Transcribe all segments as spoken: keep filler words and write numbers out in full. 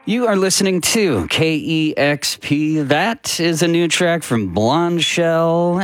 You are listening to K E X P. That is a new track from Blonde Shell,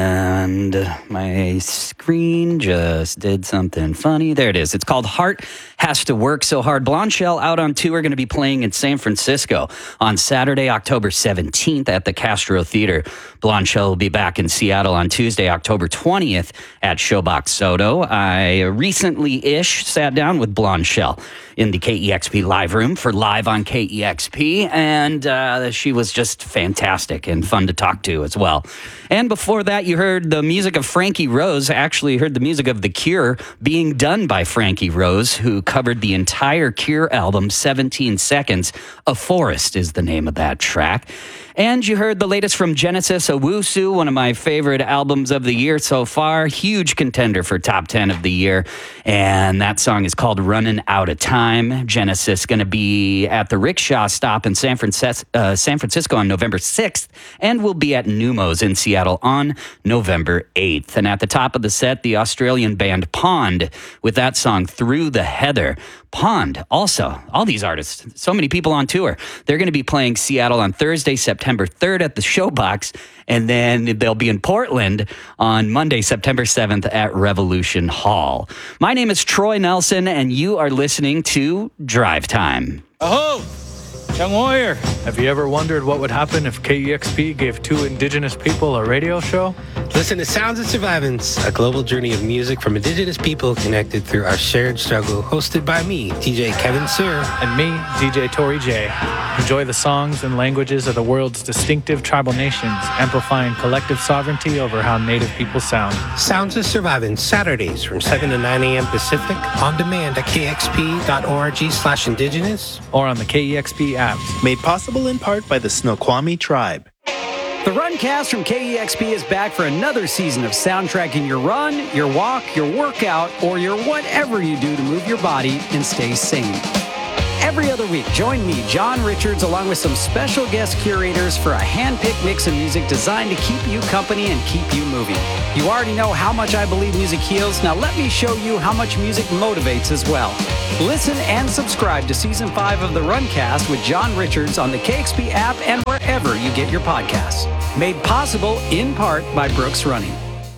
and my screen just did something funny. There it is. It's called Heart Has to Work So Hard. Blonde Shell out on tour, going to be playing in San Francisco on Saturday, October seventeenth at the Castro Theater. Blonde Shell will be back in Seattle on Tuesday, October twentieth at Showbox Soto. I recently-ish sat down with Blonde Shell in the K E X P live room for Live on K E X P, and uh, she was just fantastic and fun to talk to as well. And before that, you heard the music of Frankie Rose. Actually, you heard the music of The Cure being done by Frankie Rose, who covered the entire Cure album, seventeen seconds. A Forest is the name of that track. And you heard the latest from Genesis, Owusu, one of my favorite albums of the year so far. Huge contender for top ten of the year. And that song is called Running Out of Time. Genesis going to be at the Rickshaw Stop in San Francisco, uh, San Francisco on November sixth, and will be at Numos in Seattle on November eighth. And at the top of the set, the Australian band Pond with that song Through the Heather. Pond, also, all these artists, so many people on tour. They're going to be playing Seattle on Thursday, September third at the Showbox, and then they'll be in Portland on Monday, September seventh at Revolution Hall. My name is Troy Nelson, and you are listening to Drive Time. Aho! Young warrior! Have you ever wondered what would happen if K E X P gave two indigenous people a radio show? Listen to Sounds of Survivance, a global journey of music from indigenous people connected through our shared struggle, hosted by me, D J Kevin Sir. And me, D J Tori J. Enjoy the songs and languages of the world's distinctive tribal nations, amplifying collective sovereignty over how native people sound. Sounds of Survivance, Saturdays from seven to nine a.m. Pacific, on demand at kxp.org slash indigenous. Or on the K E X P app. Made possible in part by the Snoqualmie tribe. The Runcast from K E X P is back for another season of soundtracking your run, your walk, your workout, or your whatever you do to move your body and stay sane. Every other week, join me, John Richards, along with some special guest curators for a hand-picked mix of music designed to keep you company and keep you moving. You already know how much I believe music heals. Now let me show you how much music motivates as well. Listen and subscribe to Season five of The Runcast with John Richards on the K X P app and wherever you get your podcasts. Made possible, in part, by Brooks Running.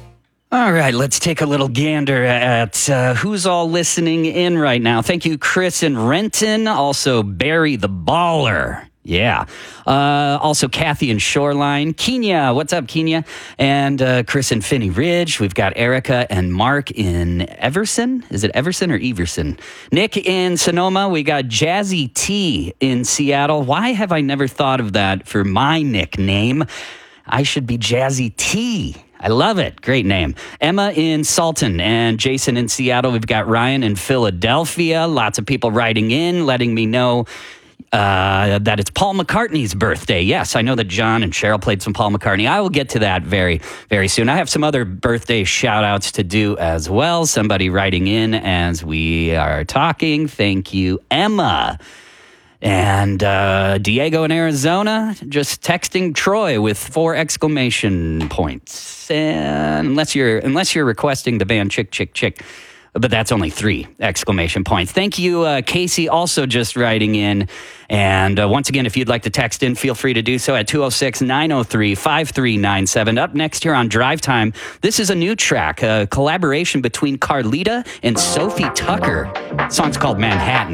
All right, let's take a little gander at uh, who's all listening in right now. Thank you, Chris in Renton. Also, Barry the Baller. Yeah. Uh, also, Kathy in Shoreline. Kenya, what's up, Kenya? And uh, Chris in Finney Ridge. We've got Erica and Mark in Everson. Is it Everson or Everson? Nick in Sonoma. We got Jazzy T in Seattle. Why have I never thought of that for my nickname? I should be Jazzy T. I love it. Great name. Emma in Salton and Jason in Seattle. We've got Ryan in Philadelphia. Lots of people writing in, letting me know uh, that it's Paul McCartney's birthday. Yes, I know that John and Cheryl played some Paul McCartney. I will get to that very, very soon. I have some other birthday shout-outs to do as well. Somebody writing in as we are talking. Thank you, Emma. And uh, Diego in Arizona, just texting Troy with four exclamation points. And unless you're unless you're requesting the band Chick Chick Chick, but that's only three exclamation points. Thank you, uh, Casey, also just writing in. And uh, once again, if you'd like to text in, feel free to do so at two oh six, nine oh three, five three nine seven. Up next here on Drive Time, this is a new track, a collaboration between Carlita and Sophie Tucker. The song's called Manhattan.